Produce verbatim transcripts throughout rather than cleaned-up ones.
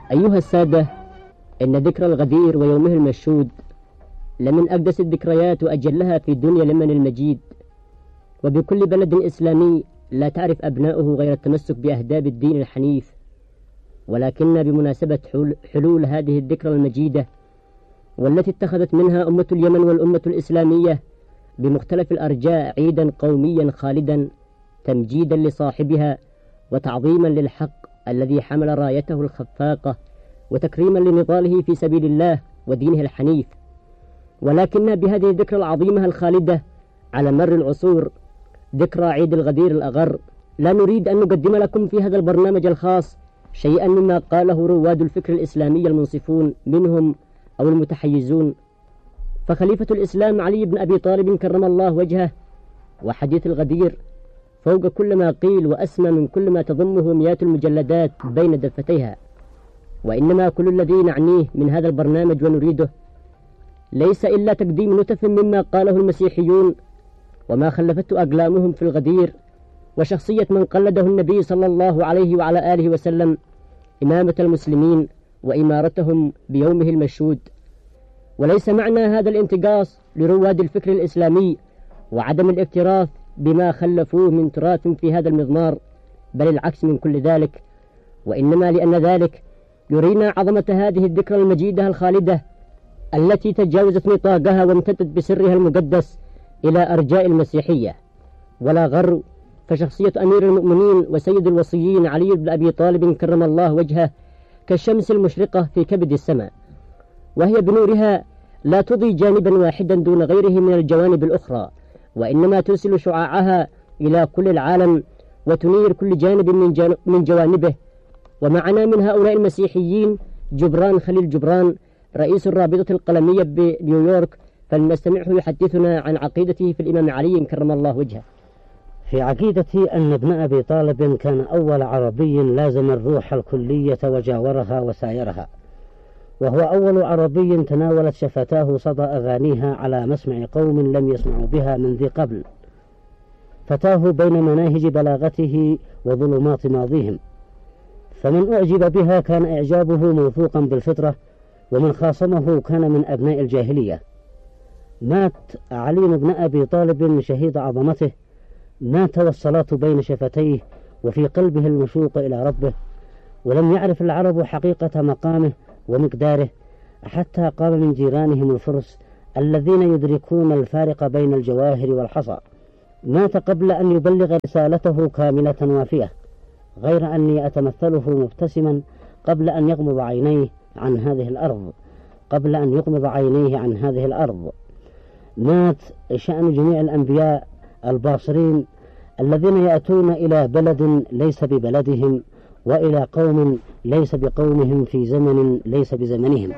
أيها السادة، إن ذكر الغدير ويومه المشهود لمن أقدس الذكريات وأجلها في دنيا لمن المجيد. وبكل بلد إسلامي لا تعرف أبناؤه غير التمسك بأهداب الدين الحنيف، ولكن بمناسبة حلول هذه الذكرى المجيدة والتي اتخذت منها أمة اليمن والأمة الإسلامية بمختلف الأرجاء عيدا قوميا خالدا تمجيدا لصاحبها وتعظيما للحق الذي حمل رايته الخفاقة وتكريما لنضاله في سبيل الله ودينه الحنيف. ولكن بهذه الذكرى العظيمة الخالدة على مر العصور، ذكرى عيد الغدير الأغر، لا نريد أن نقدم لكم في هذا البرنامج الخاص شيئا مما قاله رواد الفكر الإسلامي المنصفون منهم أو المتحيزون. فخليفة الإسلام علي بن أبي طالب كرم الله وجهه وحديث الغدير فوق كل ما قيل وأسمى من كل ما تضمه مئات المجلدات بين دفتيها. وإنما كل الذي نعنيه من هذا البرنامج ونريده ليس إلا تقديم نتف مما قاله المسيحيون وما خلفته أقلامهم في الغدير وشخصية من قلده النبي صلى الله عليه وعلى آله وسلم إمامة المسلمين وإمارتهم بيومه المشهود. وليس معنى هذا الانتقاص لرواد الفكر الإسلامي وعدم الاكتراث بما خلفوه من تراث في هذا المضمار، بل العكس من كل ذلك، وإنما لأن ذلك يرينا عظمة هذه الذكرى المجيدة الخالدة التي تجاوزت نطاقها وامتدت بسرها المقدس إلى أرجاء المسيحية. ولا غر، فشخصية أمير المؤمنين وسيد الوصيين علي بن أبي طالب كرم الله وجهه كالشمس المشرقة في كبد السماء، وهي بنورها لا تضي جانبا واحدا دون غيره من الجوانب الأخرى، وإنما ترسل شعاعها إلى كل العالم وتنير كل جانب من, من جوانبه. ومعنا من هؤلاء المسيحيين جبران خليل جبران رئيس الرابطة القلمية بنيويورك، فلنستمعه يحدثنا عن عقيدته في الإمام علي كرم الله وجهه. في عقيدتي أن ابن أبي طالب كان أول عربي لازم الروح الكلية وجاورها وسايرها، وهو أول عربي تناولت شفتاه صدى أغانيها على مسمع قوم لم يسمعوا بها من ذي قبل، فتاه بين مناهج بلاغته وظلمات ماضيهم. فمن أعجب بها كان إعجابه موثوقا بالفطرة، ومن خاصمه كان من أبناء الجاهلية. مات علي بن أبي طالب شهيد عظمته، مات والصلاة بين شفتيه وفي قلبه المشوق إلى ربه، ولم يعرف العرب حقيقة مقامه ومقداره حتى قام من جيرانهم الفرس الذين يدركون الفارق بين الجواهر والحصى. مات قبل أن يبلغ رسالته كاملة وافية، غير أني أتمثله مبتسما قبل أن يغمض عينيه عن هذه الأرض قبل أن يغمض عينيه عن هذه الأرض. مات شأن جميع الأنبياء الباصرين الذين يأتون إلى بلد ليس ببلدهم وإلى قوم ليس بقومهم في زمن ليس بزمنهم.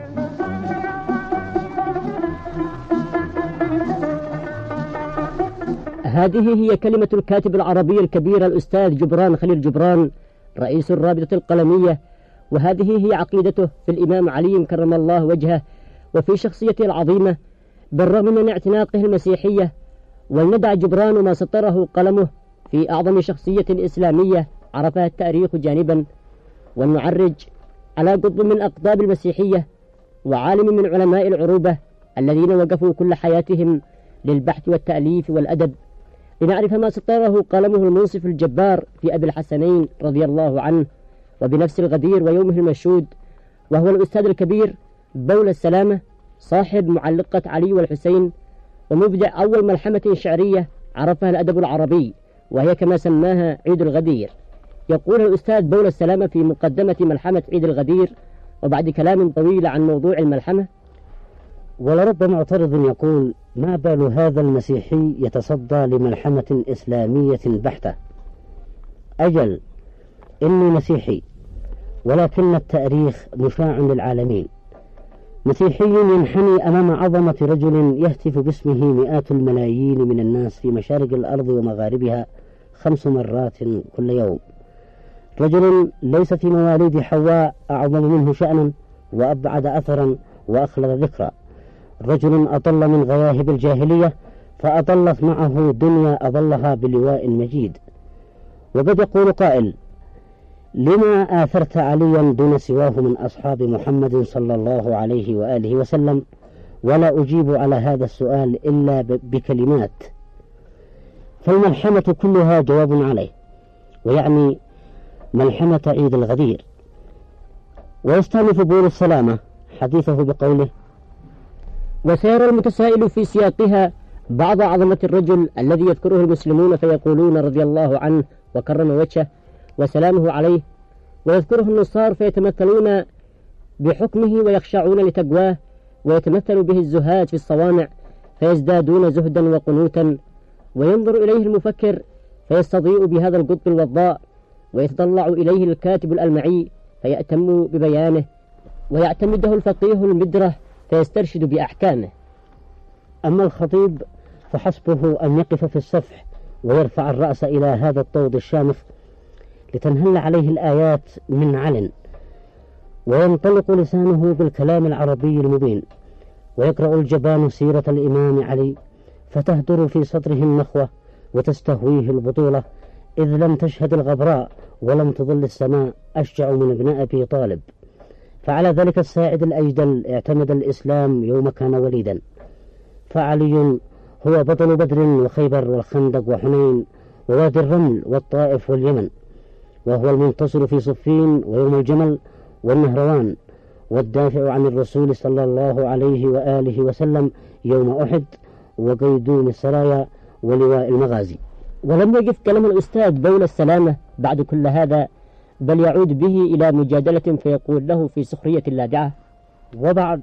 هذه هي كلمة الكاتب العربي الكبير الأستاذ جبران خليل جبران رئيس الرابطة القلمية، وهذه هي عقيدته في الإمام علي كرم الله وجهه وفي شخصيته العظيمة بالرغم من اعتناقه المسيحية. ولندع جبران ما سطره قلمه في أعظم شخصية إسلامية عرفها التاريخ جانبا، ونعرج على قطب من أقطاب المسيحية وعالم من علماء العروبة الذين وقفوا كل حياتهم للبحث والتأليف والأدب، لنعرف ما سطره قلمه المنصف الجبار في أبي الحسنين رضي الله عنه وبنفس الغدير ويومه المشهود، وهو الأستاذ الكبير بول السلامة صاحب معلقة علي والحسين ومبدع أول ملحمة شعرية عرفها الأدب العربي، وهي كما سماها عيد الغدير. يقول الأستاذ بول السلامة في مقدمة ملحمة عيد الغدير وبعد كلام طويل عن موضوع الملحمة: ولرب معترض يقول: ما بال هذا المسيحي يتصدى لملحمة إسلامية بحتة؟ أجل، إني مسيحي، ولكن التاريخ مشاع للعالمين. مسيحي ينحني أمام عظمة رجل يهتف باسمه مئات الملايين من الناس في مشارق الأرض ومغاربها خمس مرات كل يوم. رجل ليس في مواليد حواء أعظم منه شأنا وأبعد أثرا وأخلد ذكرى. رجل أطل من غواهب الجاهلية فأطلت معه دنيا أظلها بلواء مجيد. وقد يقول قائل: لما آثرت عليا دون سواه من أصحاب محمد صلى الله عليه وآله وسلم؟ ولا أجيب على هذا السؤال إلا بكلمات، فالملحمة كلها جواب عليه، ويعني ملحمة عيد الغدير. ويستأنف بول السلامة حديثه بقوله: وسيرى المتسائل في سياقها بعض عظمة الرجل الذي يذكره المسلمون فيقولون رضي الله عنه وكرم وجهه وسلامه عليه، ويذكره النصارى فيتمثلون بحكمه ويخشعون لتقواه، ويتمثل به الزهاد في الصوامع فيزدادون زهدا وقنوتا، وينظر إليه المفكر فيستضيء بهذا القطب الوضاء، ويتطلع إليه الكاتب الألمعي فيأتم ببيانه، ويعتمده الفقيه المدره فيسترشد بأحكامه. أما الخطيب فحسبه أن يقف في الصفح ويرفع الرأس إلى هذا الطود الشامخ لتنهل عليه الآيات من علن، وينطلق لسانه بالكلام العربي المبين، ويقرأ الجبان سيرة الإمام علي فتهدر في صدره النخوة وتستهويه البطولة، إذ لم تشهد الغبراء ولم تظل السماء أشجع من ابن أبي طالب. فعلى ذلك الساعد الأجدل اعتمد الإسلام يوم كان وليدا، فعلي هو بطل بدر وخيبر والخندق وحنين ووادي الرمل والطائف واليمن، وهو المنتصر في صفين ويوم الجمل والنهروان، والدافع عن الرسول صلى الله عليه وآله وسلم يوم أحد وقيدوم السرايا ولواء المغازي. ولم يقف كلام الأستاذ بول السلامة بعد كل هذا، بل يعود به إلى مجادلة فيقول له في سخرية لاذعة: وبعد،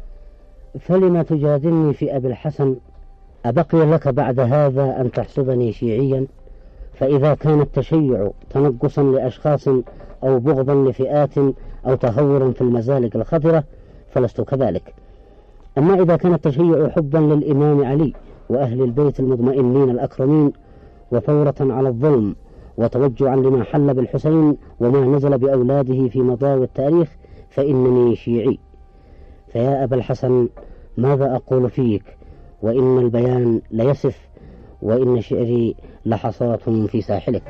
فلما تجادلني في أبي الحسن؟ أبقي لك بعد هذا أن تحسبني شيعيا؟ فإذا كان التشيع تنقصا لأشخاص أو بغضا لفئات أو تهورا في المزالق الخطرة فلست كذلك. أما إذا كان التشيع حبا للإمام علي وأهل البيت المطمئنين الأكرمين وثورة على الظلم وتوجعا لما حل بالحسين وما نزل بأولاده في مضاوى التاريخ فإنني شيعي. فيا أبا الحسن، ماذا أقول فيك؟ وإن البيان ليسف، وإن شعري لحصاة في ساحلك.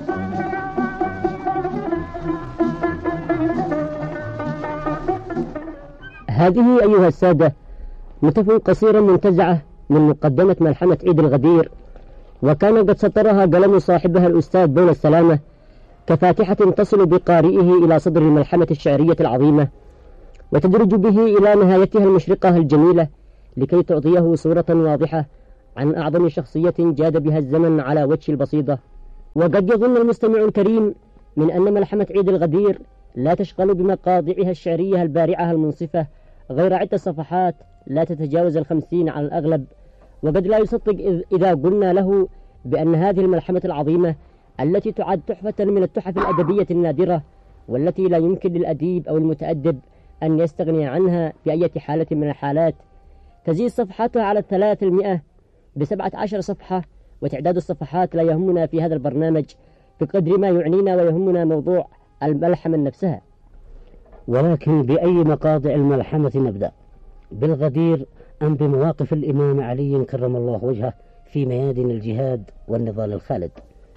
هذه أيها السادة نتف قصيرة منتزعة من مقدمة ملحمة عيد الغدير، وكان قد سطرها قلم صاحبها الأستاذ بول السلامة كفاتحة تصل بقارئه إلى صدر الملحمة الشعرية العظيمة، وتدرج به إلى نهايتها المشرقة الجميلة، لكي تعطيه صورة واضحة عن أعظم شخصية جاد بها الزمن على وجه البسيطة. وقد يظن المستمع الكريم من أن ملحمة عيد الغدير لا تشغل بمقاطعها الشعرية البارعة المنصفة غير عدة صفحات لا تتجاوز الخمسين على الأغلب، وقد لا يصدق إذا قلنا له بأن هذه الملحمة العظيمة التي تعد تحفة من التحف الأدبية النادرة، والتي لا يمكن للأديب أو المتأدب أن يستغني عنها بأي حالة من الحالات، تزيد صفحاتها على الثلاث المئة بسبعة عشر صفحة. وتعداد الصفحات لا يهمنا في هذا البرنامج بقدر ما يعنينا ويهمنا موضوع الملحمة نفسها. ولكن بأي مقاطع الملحمة نبدأ؟ بالغدير أم بمواقف الإمام علي كرم الله وجهه في ميادين الجهاد والنضال الخالد؟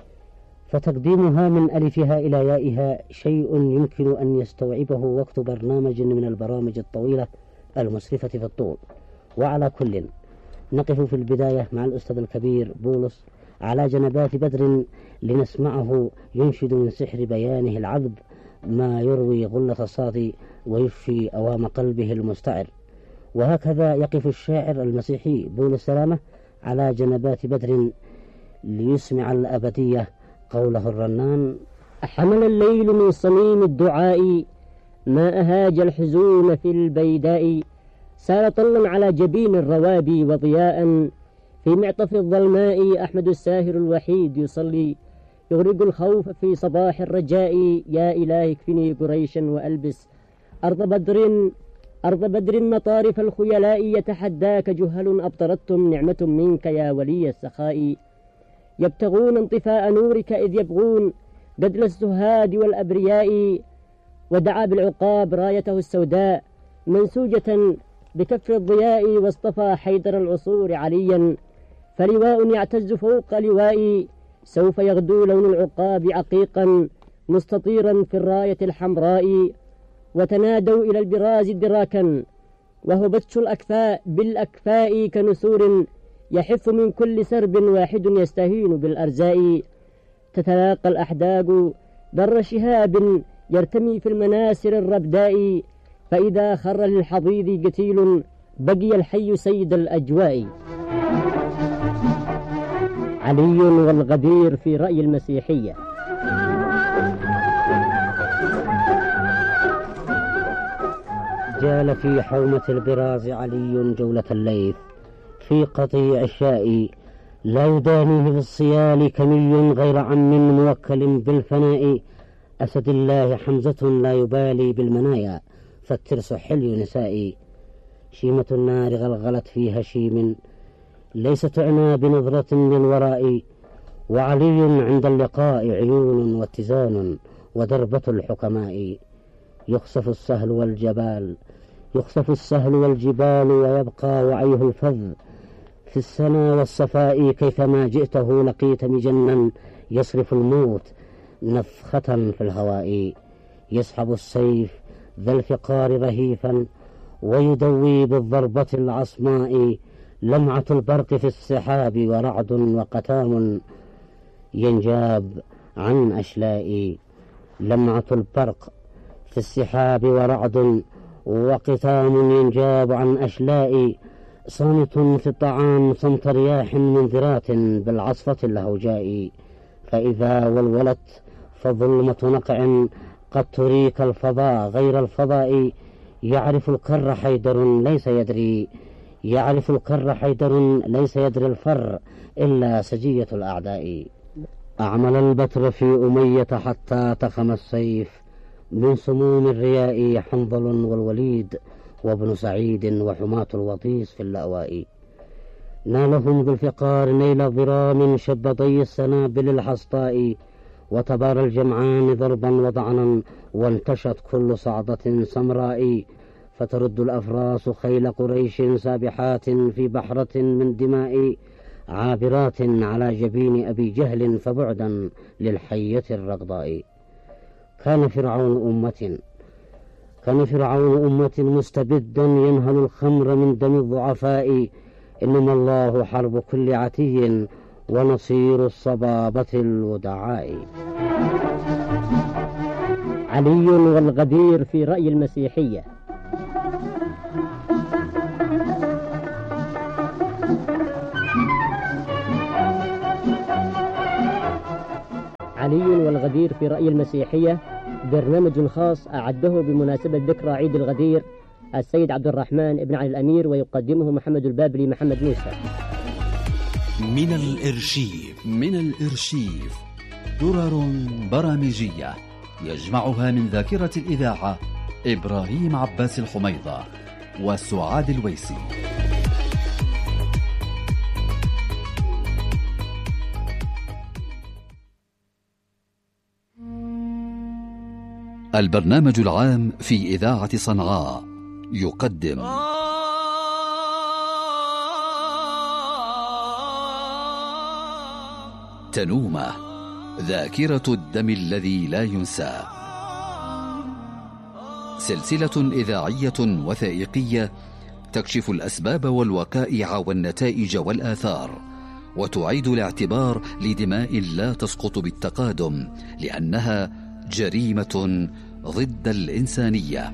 فتقديمها من ألفها إلى يائها شيء يمكن أن يستوعبه وقت برنامج من البرامج الطويلة المسرفة في الطول. وعلى كل، نقف في البداية مع الأستاذ الكبير بولس على جنبات بدر لنسمعه ينشد من سحر بيانه العذب ما يروي غلة الصاد ويشفي أوام قلبه المستعر. وهكذا يقف الشاعر المسيحي بول السلامة على جنبات بدر ليسمع الأبدية قوله الرنان: حمل الليل من صميم الدعاء ما أهاج الحزون في البيداء، سال طلا على جبين الروابي وضياء في معطف الظلماء، أحمد الساهر الوحيد يصلي يغرق الخوف في صباح الرجاء، يا إلهي اكفني قريشا وألبس أرض بدر أرض بدر مطارف الخيلاء، يتحداك جهل أبطرتهم نعمة منك يا ولي السخاء، يبتغون انطفاء نورك إذ يبغون قتل الزهاد والأبرياء، ودعا بالعقاب رايته السوداء منسوجة بكف الضياء، واصطفى حيدر العصور عليا فلواء يعتز فوق لوائي، سوف يغدو لون العقاب عقيقا مستطيرا في الراية الحمراء، وتنادوا إلى البراز دراكا، وهو بطش الأكفاء بالأكفاء كنسور، يحف من كل سرب واحد يستهين بالأرزاء. تتلاقى الأحداق در شهاب يرتمي في المناسر الربداء، فإذا خر للحضيض قتيل بقي الحي سيد الأجواء. علي والغدير في رأي المسيحية. جال في حومة البراز علي جولة الليث في قطيع الشاء، لا يدانيه في الصيال كمي غير عم موكل بالفناء. أسد الله حمزة لا يبالي بالمنايا، فالترس حلي نسائي. شيمة النار غلغلت في هشيم، ليس تعنى بنظرة للوراء. وعلي عند اللقاء عيون واتزان ودربة الحكماء. يخسف السهل والجبال يخسف السهل والجبال ويبقى وعيه الفذ في السنا والصفاء. كيفما جئته لقيت مجنا يصرف الموت نفخة في الهواء. يسحب السيف ذا الفقار رهيفا ويدوي بالضربة العصماء. لمعة البرق في السحاب ورعد وقتام ينجاب عن أشلاء. لمعة البرق في السحاب ورعد وقتام ينجاب عن أشلاء. صامت في الطعام صمت رياح منذرات بالعصفة الهوجاء. فإذا ولولت فظلمة نقع قد تريك الفضاء غير الفضاء. يعرف الكر حيدر ليس يدري يعرف الكر حيدر ليس يدري الفر إلا سجية الأعداء. أعمل البتر في أمية حتى تخم السيف من سموم الرياء. حنظل والوليد وابن سعيد وحماة الوطيس في اللأواء. نالهم بالفقار نيل ضرام شبطي السنابل الحصطاء. وتبارى الجمعان ضربا وضعنا وانتشت كل صعدة سمراء. فترد الأفراس خيل قريش سابحات في بحرة من دماء. عابرات على جبين أبي جهل فبعدا للحية الرغضاء. كان فرعون أمة كان فرعون أمة مستبدا ينهل الخمر من دم الضعفاء. إنما الله حرب كل عتي ونصير الصبابة الودعاء. علي والغدير في رأي المسيحية. علي والغدير في رأي المسيحية برنامج خاص أعده بمناسبة ذكرى عيد الغدير السيد عبد الرحمن بن علي الأمير، ويقدمه محمد البابلي محمد موسى. من الإرشيف من الإرشيف درر برامجية يجمعها من ذاكرة الإذاعة إبراهيم عباس الحميضة وسعاد الويسي. البرنامج العام في إذاعة صنعاء يقدم تنومة، ذاكرة الدم الذي لا ينسى، سلسلة إذاعية وثائقية تكشف الأسباب والوقائع والنتائج والآثار، وتعيد الاعتبار لدماء لا تسقط بالتقادم لأنها جريمة ضد الإنسانية.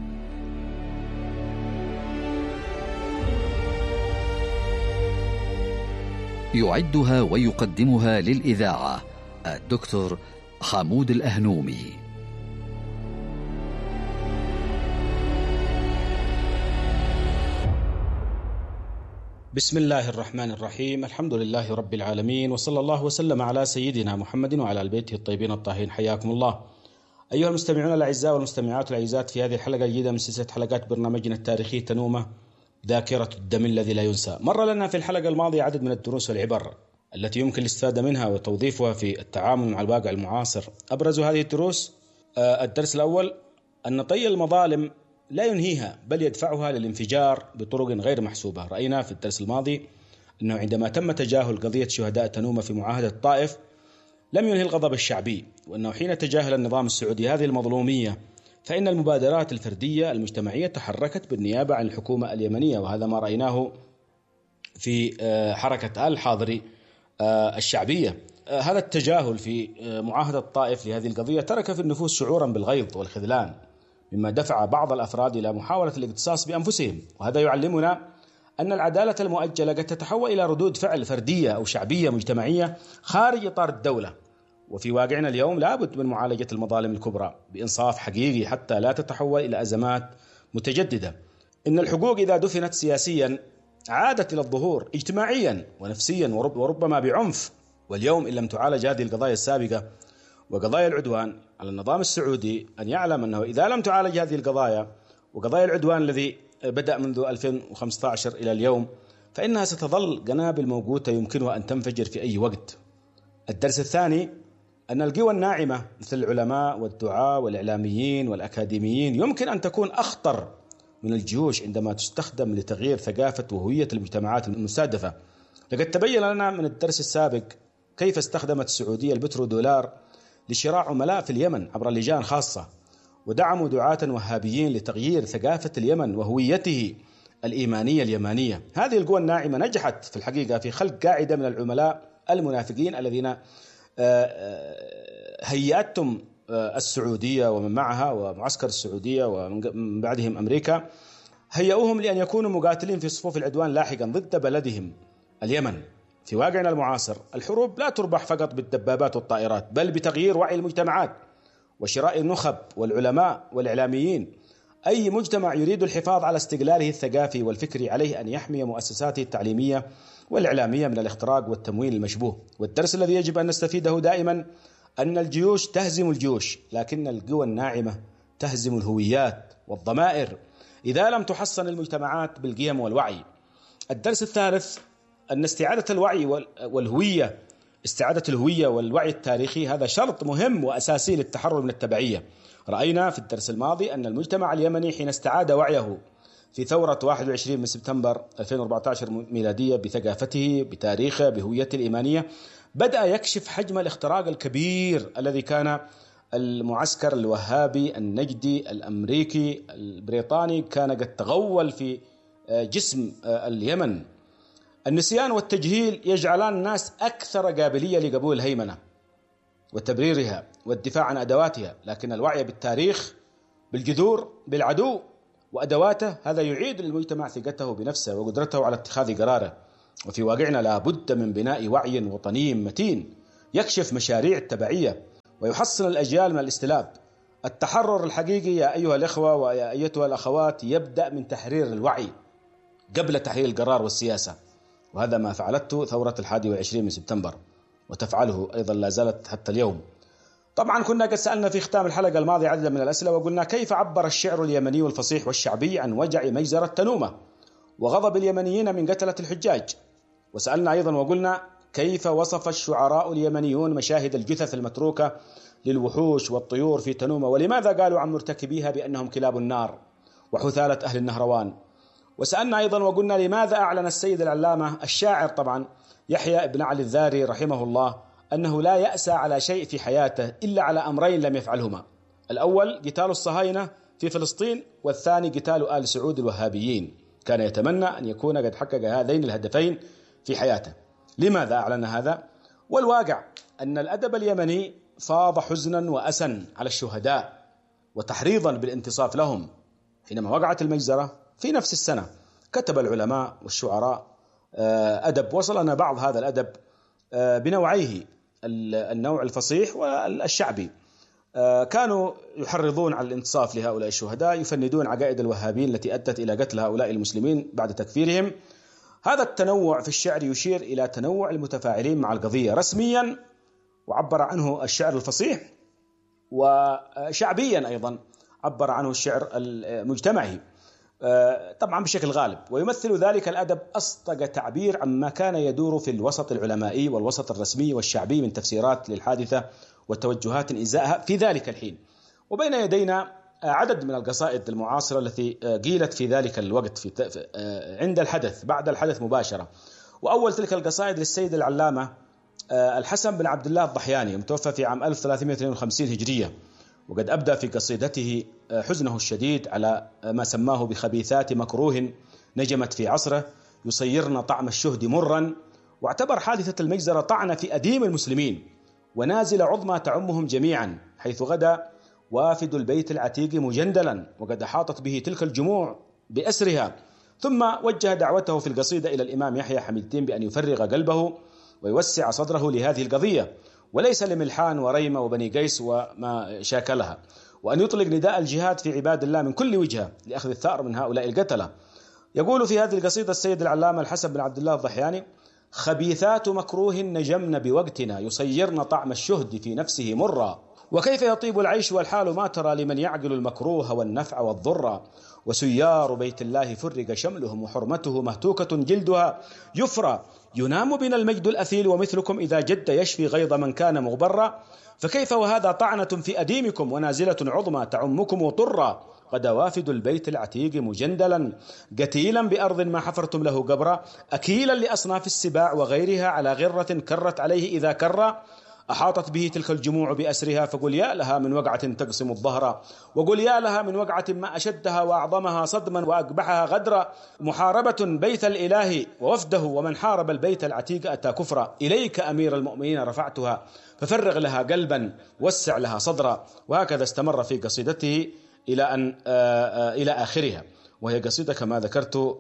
يعدها ويقدمها للإذاعة الدكتور حمود الأهنومي. بسم الله الرحمن الرحيم، الحمد لله رب العالمين، وصلى الله وسلم على سيدنا محمد وعلى آل بيته الطيبين الطاهرين. حياكم الله أيها المستمعون الأعزاء والمستمعات العزيزات في هذه الحلقة الجديدة من سلسلة حلقات برنامجنا التاريخي تنومة، ذاكرة الدم الذي لا ينسى. مر لنا في الحلقة الماضية عدد من الدروس والعبر التي يمكن الاستفادة منها وتوظيفها في التعامل مع الواقع المعاصر. أبرز هذه الدروس الدرس الأول أن طي المظالم لا ينهيها بل يدفعها للانفجار بطرق غير محسوبة. رأينا في الدرس الماضي أنه عندما تم تجاهل قضية شهداء تنومة في معاهدة الطائف لم ينهي الغضب الشعبي، وأنه حين تجاهل النظام السعودي هذه المظلومية فإن المبادرات الفردية المجتمعية تحركت بالنيابة عن الحكومة اليمنية، وهذا ما رأيناه في حركة آل حاضري الشعبية. هذا التجاهل في معاهدة طائف لهذه القضية ترك في النفوس شعورا بالغيظ والخذلان، مما دفع بعض الأفراد إلى محاولة الاقتصاص بأنفسهم. وهذا يعلمنا أن العدالة المؤجلة قد تتحول إلى ردود فعل فردية أو شعبية مجتمعية خارج إطار الدولة. وفي واقعنا اليوم لابد من معالجة المظالم الكبرى بإنصاف حقيقي حتى لا تتحول إلى أزمات متجددة. إن الحقوق إذا دفنت سياسيا عادت إلى الظهور اجتماعيا ونفسيا وربما بعنف. واليوم إن لم تعالج هذه القضايا السابقة وقضايا العدوان على النظام السعودي، أن يعلم أنه إذا لم تعالج هذه القضايا وقضايا العدوان الذي بدأ منذ ألفين وخمسة عشر إلى اليوم، فإنها ستظل قنابل موقوتة يمكنها أن تنفجر في أي وقت. الدرس الثاني أن القوى الناعمة مثل العلماء والدعاة والإعلاميين والأكاديميين يمكن أن تكون أخطر من الجيوش عندما تستخدم لتغيير ثقافة وهوية المجتمعات المستهدفة. لقد تبين لنا من الدرس السابق كيف استخدمت السعودية البترو دولار لشراء عملاء في اليمن عبر لجان خاصة، ودعموا دعاة وهابيين لتغيير ثقافة اليمن وهويته الإيمانية اليمانية. هذه القوى الناعمة نجحت في الحقيقة في خلق قاعدة من العملاء المنافقين الذين هيأتهم السعودية ومن معها ومعسكر السعودية ومن بعدهم أمريكا، هيئوهم لأن يكونوا مقاتلين في صفوف العدوان لاحقا ضد بلدهم اليمن. في واقعنا المعاصر الحروب لا تربح فقط بالدبابات والطائرات، بل بتغيير وعي المجتمعات وشراء النخب والعلماء والإعلاميين. أي مجتمع يريد الحفاظ على استقلاله الثقافي والفكري عليه أن يحمي مؤسساته التعليمية والإعلامية من الاختراق والتمويل المشبوه. والدرس الذي يجب أن نستفيده دائما أن الجيوش تهزم الجيوش، لكن القوى الناعمة تهزم الهويات والضمائر إذا لم تحصن المجتمعات بالقيم والوعي. الدرس الثالث أن استعادة الوعي والهوية استعادة الهوية والوعي التاريخي هذا شرط مهم وأساسي للتحرر من التبعية. رأينا في الدرس الماضي أن المجتمع اليمني حين استعاد وعيه في ثورة واحد وعشرين من سبتمبر ألفين وأربعة عشر ميلادية بثقافته بتاريخه بهويته الإيمانية، بدأ يكشف حجم الاختراق الكبير الذي كان المعسكر الوهابي النجدي الأمريكي البريطاني كان قد تغول في جسم اليمن. النسيان والتجهيل يجعلان الناس أكثر قابلية لقبول الهيمنة وتبريرها والدفاع عن أدواتها، لكن الوعي بالتاريخ بالجذور بالعدو وأدواته هذا يعيد للمجتمع ثقته بنفسه وقدرته على اتخاذ قراره. وفي واقعنا لا بد من بناء وعي وطني متين يكشف مشاريع التبعية ويحصن الأجيال من الاستلاب. التحرر الحقيقي يا أيها الإخوة ويا أيتها الأخوات يبدأ من تحرير الوعي قبل تحرير القرار والسياسة، وهذا ما فعلته ثورة الحادي والعشرين من سبتمبر وتفعله أيضا لا زالت حتى اليوم. طبعا كنا قد سألنا في ختام الحلقة الماضية عددا من الأسئلة وقلنا كيف عبر الشعر اليمني الفصيح والشعبي عن وجع مجزرة تنومة وغضب اليمنيين من قتلة الحجاج، وسألنا أيضا وقلنا كيف وصف الشعراء اليمنيون مشاهد الجثث المتروكة للوحوش والطيور في تنومة، ولماذا قالوا عن مرتكبيها بأنهم كلاب النار وحثالة أهل النهروان. وسألنا أيضا وقلنا لماذا أعلن السيد العلامة الشاعر طبعا يحيى بن علي الذاري رحمه الله أنه لا يأسى على شيء في حياته إلا على أمرين لم يفعلهما: الأول قتال الصهاينة في فلسطين، والثاني قتال آل سعود الوهابيين. كان يتمنى أن يكون قد حقق هذين الهدفين في حياته. لماذا أعلن هذا؟ والواقع أن الأدب اليمني فاض حزنا وأسا على الشهداء وتحريضا بالانتصاف لهم. حينما وقعت المجزرة في نفس السنة كتب العلماء والشعراء أدب وصلنا بعض هذا الأدب بنوعيه، النوع الفصيح والشعبي. كانوا يحرضون على الانتصاف لهؤلاء الشهداء، يفندون عقائد الوهابين التي أدت إلى قتل هؤلاء المسلمين بعد تكفيرهم. هذا التنوع في الشعر يشير إلى تنوع المتفاعلين مع القضية رسميا، وعبر عنه الشعر الفصيح، وشعبيا أيضا عبر عنه الشعر المجتمعي طبعا بشكل غالب، ويمثل ذلك الأدب أصدق تعبير عما كان يدور في الوسط العلمائي والوسط الرسمي والشعبي من تفسيرات للحادثة وتوجهات إزاءها في ذلك الحين. وبين يدينا عدد من القصائد المعاصرة التي قيلت في ذلك الوقت في عند الحدث بعد الحدث مباشرة. وأول تلك القصائد للسيد العلامة الحسن بن عبد الله الضحياني المتوفى في عام ألف وثلاثمائة واثنين وخمسين هجرية، وقد أبدى في قصيدته حزنه الشديد على ما سماه بخبيثات مكروه نجمت في عصره يصيرن طعم الشهد مرا، واعتبر حادثة المجزرة طعن في أديم المسلمين ونازل عظمى تعمهم جميعا، حيث غدا وافد البيت العتيق مجندلا وقد أحاطت به تلك الجموع بأسرها. ثم وجه دعوته في القصيدة إلى الإمام يحيى حميد الدين بأن يفرغ قلبه ويوسع صدره لهذه القضية، وليس لملحان وريمة وبني قيس وما شاكلها، وأن يطلق نداء الجهاد في عباد الله من كل وجهة لأخذ الثأر من هؤلاء القتلة. يقول في هذه القصيدة السيد العلامة الحسن بن عبد الله الضحياني: خبيثات مكروه نجمن بوقتنا يصيرن طعم الشهد في نفسه مرا، وكيف يطيب العيش والحال ما ترى لمن يعقل المكروه والنفع والضر، وسيار بيت الله فرق شملهم وحرمته مهتوكة جلدها يفرى، ينام بنا المجد الأثيل ومثلكم إذا جد يشفي غيظ من كان مغبرا، فكيف وهذا طعنة في أديمكم ونازلة عظمى تعمكم طرا، قد وافد البيت العتيق مجندلا قتيلا بأرض ما حفرتم له قبرا، أكيلا لأصناف السباع وغيرها على غرة كرت عليه إذا كرا، أحاطت به تلك الجموع بأسرها، فقل يا لها من وقعة تقسم الظهر، وقل يا لها من وقعة ما أشدها وأعظمها صدما وأقبحها غدرا، محاربة بيت الإله ووفده ومن حارب البيت العتيق أتى كفرا، إليك أمير المؤمنين رفعتها ففرغ لها قلبا وسع لها صدرا. وهكذا استمر في قصيدته إلى أن إلى آخرها، وهي قصيدة كما ذكرت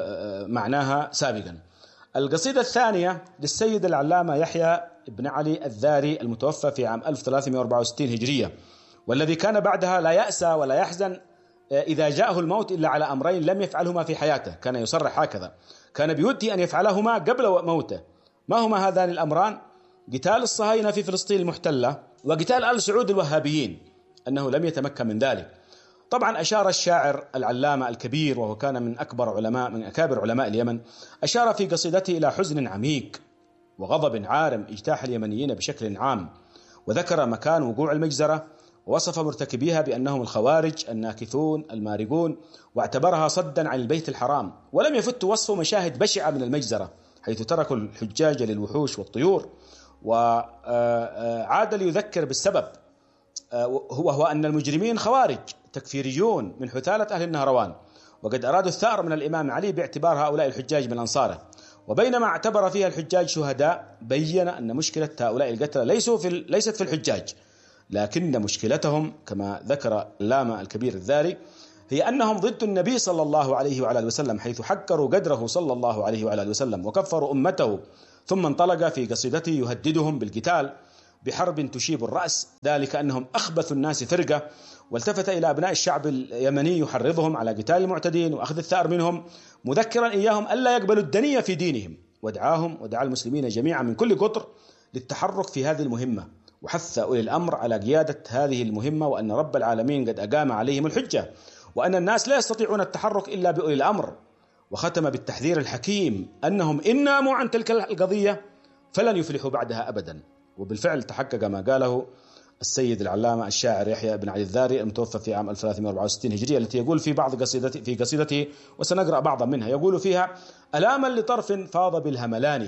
معناها سابقا. القصيدة الثانية للسيد العلامة يحيى بن علي الذاري المتوفى في عام ألف وثلاثمائة وأربعة وستين هجرية، والذي كان بعدها لا يأسى ولا يحزن إذا جاءه الموت إلا على أمرين لم يفعلهما في حياته، كان يصرح هكذا: كان بيده أن يفعلهما قبل موته. ما هما هذان الأمران؟ قتال الصهاينة في فلسطين المحتلة وقتال آل سعود الوهابيين، أنه لم يتمكن من ذلك. طبعا أشار الشاعر العلامة الكبير وهو كان من أكبر علماء من أكابر علماء اليمن، أشار في قصيدته إلى حزن عميق وغضب عارم اجتاح اليمنيين بشكل عام، وذكر مكان وقوع المجزرة ووصف مرتكبيها بأنهم الخوارج الناكثون المارقون، واعتبرها صدا عن البيت الحرام، ولم يفت وصف مشاهد بشعة من المجزرة حيث تركوا الحجاج للوحوش والطيور. وعاد ليذكر بالسبب، وهو أن المجرمين خوارج تكفيريون من حثالة أهل النهروان، وقد أرادوا الثأر من الإمام علي باعتبار هؤلاء الحجاج من أنصاره، وبينما اعتبر فيها الحجاج شهداء بين أن مشكلة هؤلاء القتلى ليسوا في ليست في الحجاج، لكن مشكلتهم كما ذكر اللامة الكبير الذاري هي أنهم ضد النبي صلى الله عليه وعلى آله وسلم، حيث حكروا قدره صلى الله عليه وعلى آله وسلم وكفروا أمته. ثم انطلق في قصيدته يهددهم بالقتال بحرب تشيب الرأس، ذلك أنهم أخبث الناس فرقة، والتفت إلى أبناء الشعب اليمني يحرضهم على قتال المعتدين وأخذ الثأر منهم، مذكرا إياهم ألا يقبلوا الدنية في دينهم، ودعاهم ودعا المسلمين جميعا من كل قطر للتحرك في هذه المهمة، وحث أولي الأمر على قيادة هذه المهمة، وأن رب العالمين قد أقام عليهم الحجة، وأن الناس لا يستطيعون التحرك إلا بأولي الأمر. وختم بالتحذير الحكيم أنهم إن ناموا عن تلك القضية فلن يفلحوا بعدها أبدا. وبالفعل تحقق ما قاله السيد العلامة الشاعر يحيى بن علي الذاري المتوفى في عام ألف وثلاثمائة وأربعة وستين هجرية، التي يقول في بعض قصيدته في قصيدته وسنقرأ بعضا منها، يقول فيها: ألاما لطرف فاض بالهملان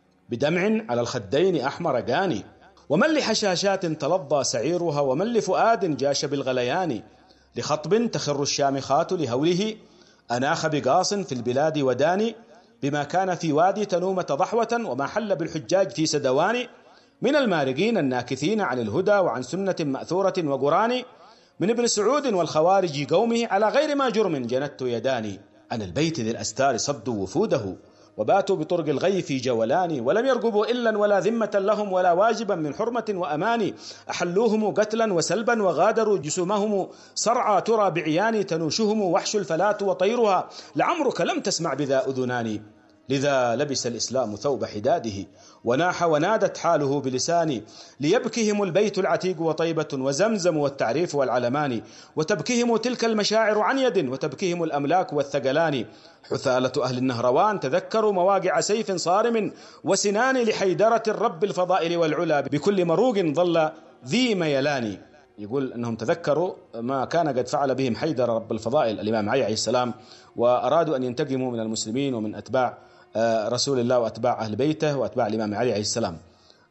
بدمع على الخدين أحمر جاني، ومن لحشاشات تلظى سعيرها، ومن لفؤاد جاش بالغليان، لخطب تخر الشامخات لهوله أناخ بقاص في البلاد وداني، بما كان في وادي تنومة ضحوة وما حل بالحجاج في سدوان، من المارقين الناكثين عن الهدى وعن سنة مأثورة وقران، من ابن سعود والخوارج قومه على غير ما جرم جندت يداني، عن البيت ذي الأستار صدوا وفوده وباتوا بطرق الغي في جولان، ولم يرقبوا إلا ولا ذمة لهم ولا واجبا من حرمة وأمان، أحلوهم قتلا وسلبا وغادروا جسومهم صرعى ترى بعيان، تنوشهم وحش الفلاة وطيرها لعمرك لم تسمع بذا أذنان، لذا لبس الإسلام ثوب حداده وناح ونادت حاله بلساني، ليبكهم البيت العتيق وطيبة وزمزم والتعريف والعلمان، وتبكهم تلك المشاعر عن يد وتبكهم الأملاك والثقلان، حثالة أهل النهروان تذكروا مواقع سيف صارم وسنان، لحيدرة الرب الفضائل والعلا بكل مروق ظل ذي ميلان. يقول أنهم تذكروا ما كان قد فعل بهم حيدر رب الفضائل الإمام علي عليه السلام، وأرادوا أن ينتقموا من المسلمين ومن أتباع رسول الله وأتباع أهل بيته وأتباع الإمام علي عليه السلام.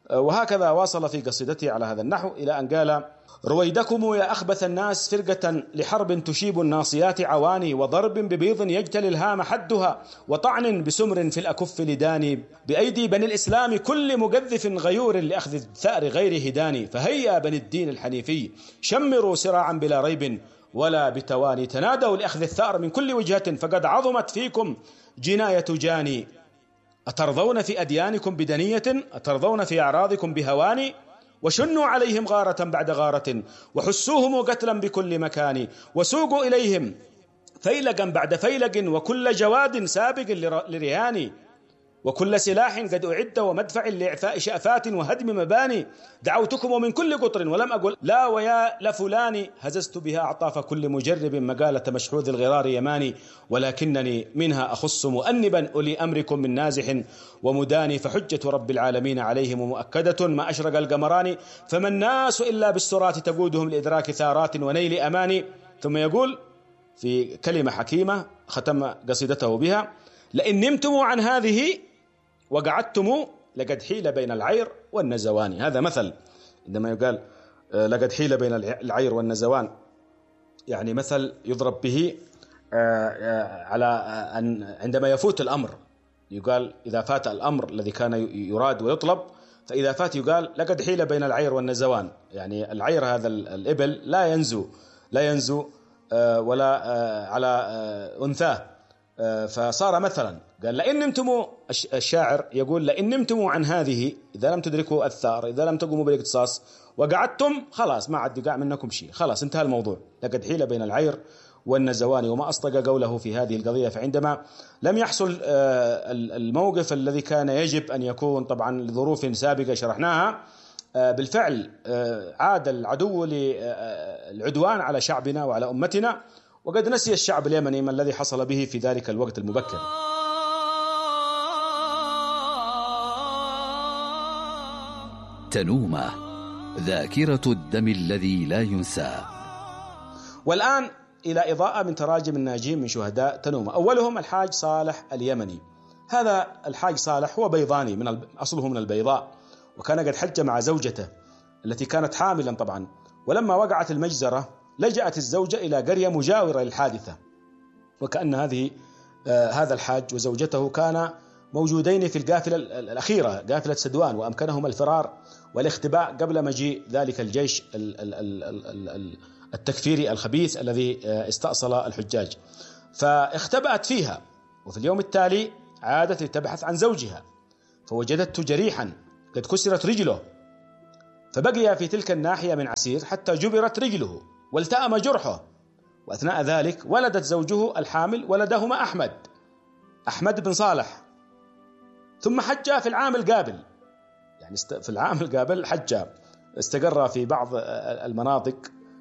وهكذا واصل في قصيدته على هذا النحو إلى أن قال: رويدكم يا أخبث الناس فرقة لحرب تشيب الناصيات عواني، وضرب ببيض يجتلي الهام حدها، وطعن بسمر في الأكف لداني، بأيدي بني الإسلام كل مقذف غيور لأخذ الثأر غير هداني، فهيا بني الدين الحنيفي شمروا سراعا بلا ريب ولا بتواني، تنادوا لأخذ الثأر من كل وجهة فقد عظمت فيكم جناية جاني، أترضون في أديانكم بدنية، أترضون في أعراضكم بهواني، وشنوا عليهم غارة بعد غارة وحسوهم قتلا بكل مكان، وسوقوا إليهم فيلقا بعد فيلق وكل جواد سابق لرهان، وكل سلاح قد أعد ومدفع لإعفاء شأفات وهدم مباني، دعوتكم من كل قطر ولم أقل لا ويا لفلان، هززت بها أعطاف كل مجرب مقالة مشحوذ الغرار يماني، ولكنني منها أخص مؤنبا أولي أمركم من نازح ومداني، فحجة رب العالمين عليهم مؤكدة ما أشرق القمران، فما الناس إلا بالسرات تقودهم لإدراك ثارات ونيل أماني. ثم يقول في كلمة حكيمة ختم قصيدته بها: لئن نمتم عن هذه وقعدتم لقد حيل بين العير والنزوان. هذا مثل عندما يقال لقد حيل بين العير والنزوان، يعني مثل يضرب به على أن عندما يفوت الأمر يقال إذا فات الأمر الذي كان يراد ويطلب، فإذا فات يقال لقد حيل بين العير والنزوان، يعني العير هذا الإبل لا ينزو لا ينزو ولا على أنثاه، فصار مثلا قال لئن نمتم، الشاعر يقول لئن نمتم عن هذه، إذا لم تدركوا الثار، إذا لم تقوموا بالاقتصاص وقعدتم خلاص ما عاد يقع منكم شيء، خلاص انتهى الموضوع، لقد حيل بين العير والنزوان. وما أصدق قوله في هذه القضية، فعندما لم يحصل الموقف الذي كان يجب أن يكون طبعا لظروف سابقة شرحناها، بالفعل عاد العدو للعدوان على شعبنا وعلى أمتنا، وقد نسي الشعب اليمني ما الذي حصل به في ذلك الوقت المبكر. تنومة، ذاكرة الدم الذي لا ينسى. والآن إلى إضاءة من تراجم الناجين من شهداء تنومة. أولهم الحاج صالح اليمني. هذا الحاج صالح هو بيضاني، من أصله من البيضاء، وكان قد حج مع زوجته التي كانت حاملا طبعا، ولما وقعت المجزرة لجأت الزوجة إلى قرية مجاورة للحادثة، وكأن هذه آه هذا الحاج وزوجته كان موجودين في القافلة الأخيرة، قافلة سدوان، وأمكنهما الفرار والاختباء قبل مجيء ذلك الجيش التكفيري الخبيث الذي استأصل الحجاج، فاختبأت فيها. وفي اليوم التالي عادت لتبحث عن زوجها، فوجدته جريحا قد كسرت رجله، فبقي في تلك الناحية من عسير حتى جبرت رجله والتأم جرحه، وأثناء ذلك ولدت زوجه الحامل ولدهما أحمد أحمد بن صالح. ثم حج في العام القابل، يعني في العام القابل حج، استقر في بعض المناطق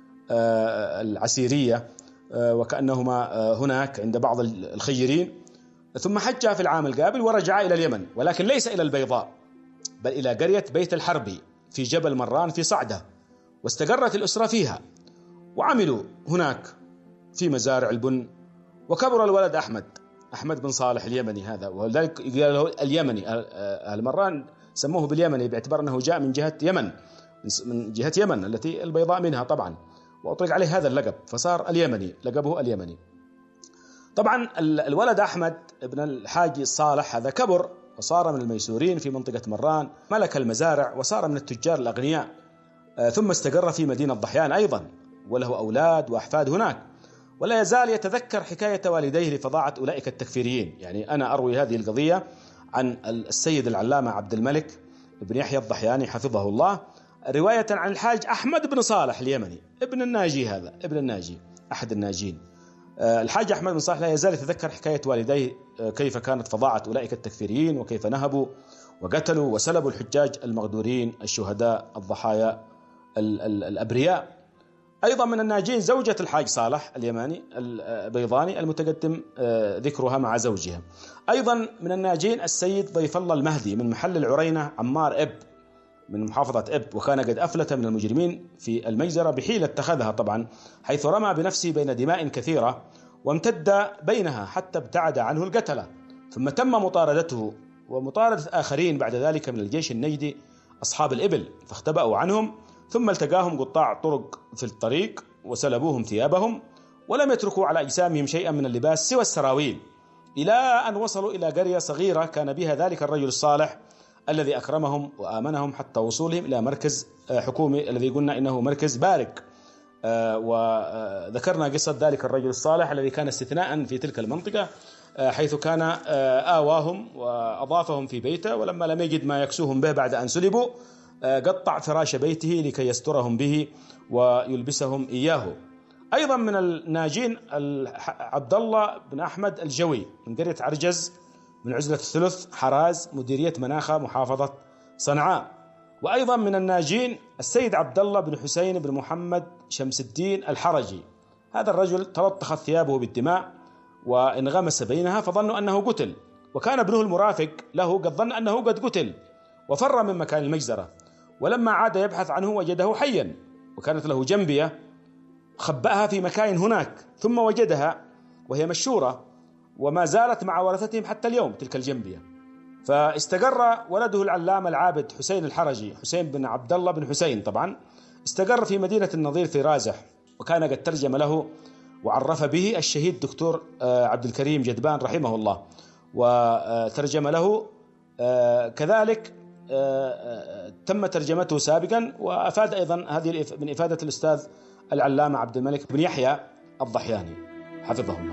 العسيرية وكأنهما هناك عند بعض الخيرين، ثم حج في العام القابل ورجع إلى اليمن، ولكن ليس إلى البيضاء بل إلى قرية بيت الحربي في جبل مران في صعدة، واستقرت الأسرة فيها وعملوا هناك في مزارع البن. وكبر الولد أحمد أحمد بن صالح اليمني هذا، ولذلك يقال له اليمني. أهل مران سموه باليمني باعتبار أنه جاء من جهة يمن، من جهة يمن التي البيضاء منها طبعا، وأطلق عليه هذا اللقب فصار اليمني، لقبه اليمني. طبعا الولد أحمد ابن الحاج صالح هذا كبر وصار من الميسورين في منطقة مران، ملك المزارع وصار من التجار الأغنياء، ثم استقر في مدينة ضحيان أيضا، وله أولاد وأحفاد هناك، ولا يزال يتذكر حكاية والديه لفظاعة أولئك التكفيريين. يعني أنا أروي هذه القضية عن السيد العلامة عبد الملك بن يحيى الضحياني حفظه الله، رواية عن الحاج أحمد بن صالح اليمني ابن الناجي، هذا ابن الناجي أحد الناجين. الحاج أحمد بن صالح لا يزال يتذكر حكاية والديه كيف كانت فظاعة أولئك التكفيريين، وكيف نهبوا وقتلوا وسلبوا الحجاج المغدورين الشهداء الضحايا الأبرياء. أيضا من الناجين زوجة الحاج صالح اليماني البيضاني المتقدم ذكرها مع زوجها. أيضا من الناجين السيد ضيف الله المهدي من محل العرينة عمار إب من محافظة إب، وكان قد أفلت من المجرمين في المجزرة بحيلة اتخذها طبعا، حيث رمى بنفسه بين دماء كثيرة وامتد بينها حتى ابتعد عنه القتلة، ثم تم مطاردته ومطاردة آخرين بعد ذلك من الجيش النجدي أصحاب الإبل فاختبأوا عنهم، ثم التقاهم قطاع طرق في الطريق وسلبوهم ثيابهم، ولم يتركوا على أجسامهم شيئا من اللباس سوى السراويل، إلى أن وصلوا إلى قرية صغيرة كان بها ذلك الرجل الصالح الذي أكرمهم وآمنهم حتى وصولهم إلى مركز حكومي الذي قلنا إنه مركز بارك. وذكرنا قصة ذلك الرجل الصالح الذي كان استثناء في تلك المنطقة، حيث كان آواهم وأضافهم في بيته، ولما لم يجد ما يكسوهم به بعد أن سلبوا قطع فراش بيته لكي يسترهم به ويلبسهم إياه. أيضا من الناجين عبد الله بن أحمد الجوي من قرية عرجز من عزلة الثلث حراز مديرية مناخة محافظة صنعاء. وأيضا من الناجين السيد عبد الله بن حسين بن محمد شمس الدين الحرجي. هذا الرجل تلطخت ثيابه بالدماء وانغمس بينها فظنوا أنه قتل، وكان ابنه المرافق له قد ظن أنه قد قتل وفر من مكان المجزرة، ولما عاد يبحث عنه وجده حيا، وكانت له جنبية خبأها في مكان هناك ثم وجدها وهي مشهورة وما زالت مع ورثتهم حتى اليوم تلك الجنبية. فاستقر ولده العلام العابد حسين الحرجي، حسين بن عبد الله بن حسين طبعا، استقر في مدينة النظير في رازح، وكان قد ترجم له وعرف به الشهيد دكتور عبد الكريم جدبان رحمه الله، وترجم له كذلك تم ترجمته سابقا، وأفاد أيضا هذه من إفادة الأستاذ العلامة عبد الملك بن يحيى الضحياني حفظه الله.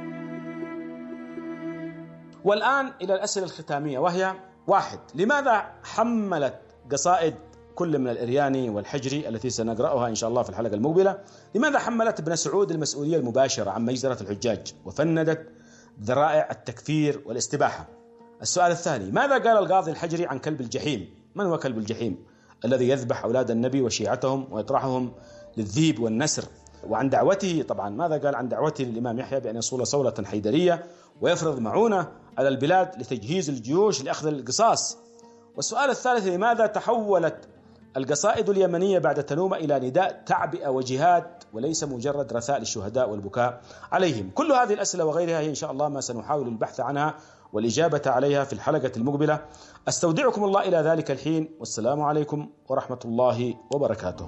والآن إلى الأسئلة الختامية، وهي واحد: لماذا حملت قصائد كل من الإرياني والحجري التي سنقرأها إن شاء الله في الحلقة المقبلة، لماذا حملت ابن سعود المسؤولية المباشرة عن مجزرة الحجاج وفندت ذرائع التكفير والاستباحة؟ السؤال الثاني: ماذا قال القاضي الحجري عن كلب الجحيم؟ من هو كلب الجحيم الذي يذبح أولاد النبي وشيعتهم ويطرحهم للذيب والنسر؟ وعن دعوته طبعا ماذا قال عن دعوته للإمام يحيى بأن يصول صولة حيدرية ويفرض معونة على البلاد لتجهيز الجيوش لأخذ القصاص؟ والسؤال الثالث: لماذا تحولت القصائد اليمنية بعد تنومة إلى نداء تعبئة وجهاد وليس مجرد رثاء للشهداء والبكاء عليهم؟ كل هذه الأسئلة وغيرها هي إن شاء الله ما سنحاول البحث عنها والإجابة عليها في الحلقة المقبلة. أستودعكم الله إلى ذلك الحين، والسلام عليكم ورحمة الله وبركاته.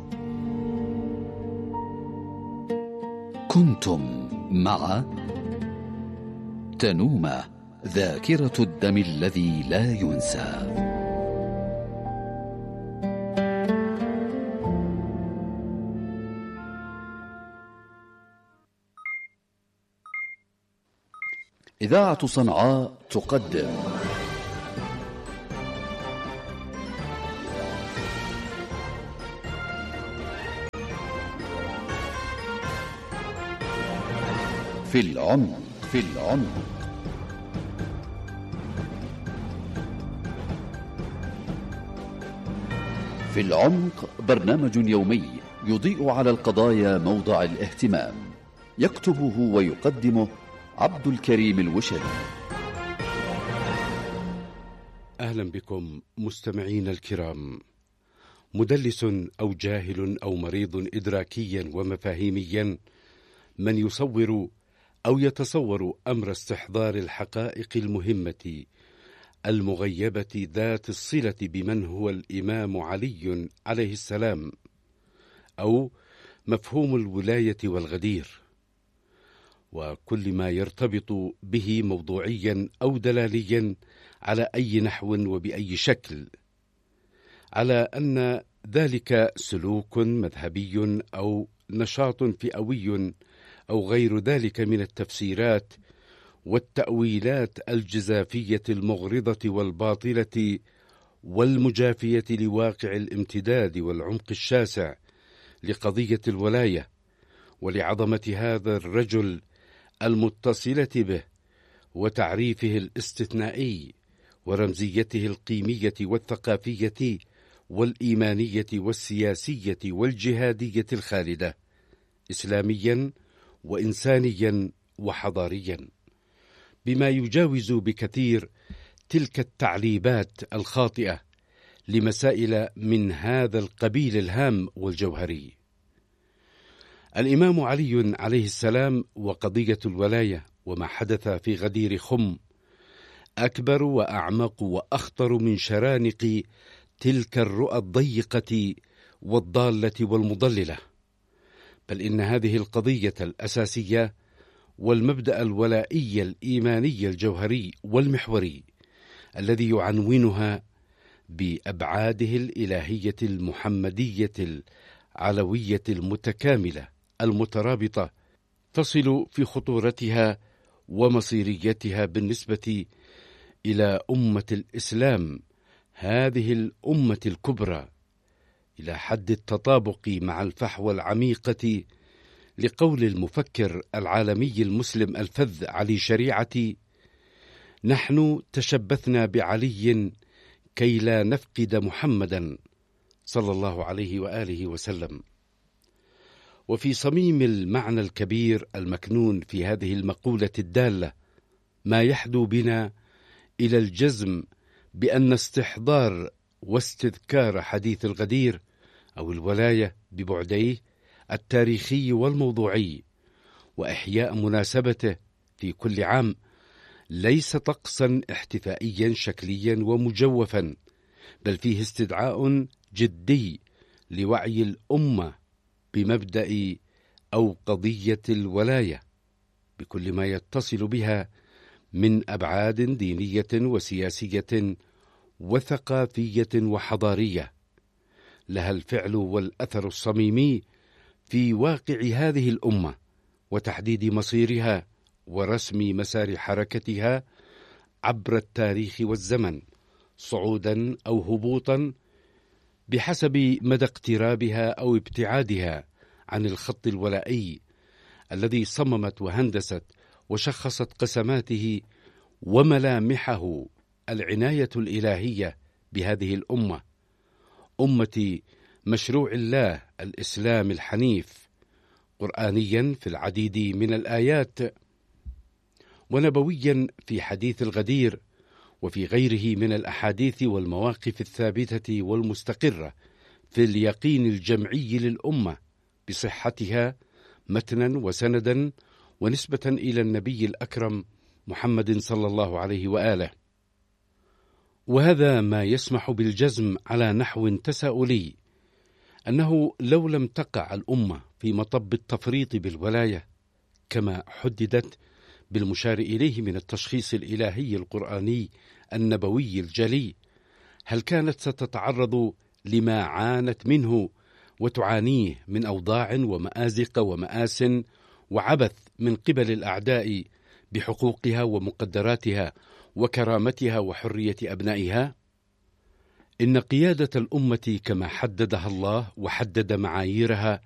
كنتم مع تنومة، ذاكرة الدم الذي لا ينسى. إذاعة صنعاء تقدم في العمق في العمق في العمق برنامج يومي يضيء على القضايا موضع الاهتمام، يكتبه ويقدمه عبد الكريم الوشري. أهلا بكم مستمعين الكرام. مدلس أو جاهل أو مريض إدراكيا ومفاهيميا من يصور أو يتصور أمر استحضار الحقائق المهمة المغيبة ذات الصلة بمن هو الإمام علي عليه السلام، أو مفهوم الولاية والغدير وكل ما يرتبط به موضوعيا أو دلاليا على أي نحو وبأي شكل، على أن ذلك سلوك مذهبي أو نشاط فئوي أو غير ذلك من التفسيرات والتأويلات الجزافية المغرضة والباطلة والمجافية لواقع الامتداد والعمق الشاسع لقضية الولاية ولعظمة هذا الرجل المتصلة به وتعريفه الاستثنائي ورمزيته القيمية والثقافية والإيمانية والسياسية والجهادية الخالدة، إسلاميا وإنسانيا وحضاريا، بما يجاوز بكثير تلك التعليبات الخاطئة لمسائل من هذا القبيل الهام والجوهري. الإمام علي عليه السلام وقضية الولاية وما حدث في غدير خم أكبر وأعمق وأخطر من شرانق تلك الرؤى الضيقة والضالة والمضللة، بل إن هذه القضية الأساسية والمبدأ الولائي الإيماني الجوهري والمحوري الذي يعنونها بأبعاده الإلهية المحمدية العلوية المتكاملة المترابطة، تصل في خطورتها ومصيريتها بالنسبة إلى أمة الإسلام، هذه الأمة الكبرى، إلى حد التطابق مع الفحوى العميقة لقول المفكر العالمي المسلم الفذ علي شريعتي: نحن تشبثنا بعلي كي لا نفقد محمدا صلى الله عليه وآله وسلم. وفي صميم المعنى الكبير المكنون في هذه المقولة الدالة ما يحدو بنا إلى الجزم بأن استحضار واستذكار حديث الغدير أو الولاية ببعديه التاريخي والموضوعي وإحياء مناسبته في كل عام ليس طقسا احتفائيا شكليا ومجوفا، بل فيه استدعاء جدي لوعي الأمة بمبدأ أو قضية الولاية بكل ما يتصل بها من أبعاد دينية وسياسية وثقافية وحضارية، لها الفعل والأثر الصميمي في واقع هذه الأمة وتحديد مصيرها ورسم مسار حركتها عبر التاريخ والزمن، صعودا أو هبوطا بحسب مدى اقترابها أو ابتعادها عن الخط الولائي الذي صممت وهندست وشخصت قسماته وملامحه العناية الإلهية بهذه الأمة، أمة مشروع الله الإسلام الحنيف، قرآنيا في العديد من الآيات، ونبويا في حديث الغدير، وفي غيره من الأحاديث والمواقف الثابتة والمستقرة في اليقين الجمعي للأمة بصحتها متنا وسندا ونسبة إلى النبي الأكرم محمد صلى الله عليه وآله. وهذا ما يسمح بالجزم على نحو تساؤلي أنه لو لم تقع الأمة في مطب التفريط بالولاية كما حددت بالمشار إليه من التشخيص الإلهي القرآني النبوي الجلي، هل كانت ستتعرض لما عانت منه وتعانيه من أوضاع ومآزق ومآس وعبث من قبل الأعداء بحقوقها ومقدراتها وكرامتها وحرية أبنائها؟ إن قيادة الأمة كما حددها الله وحدد معاييرها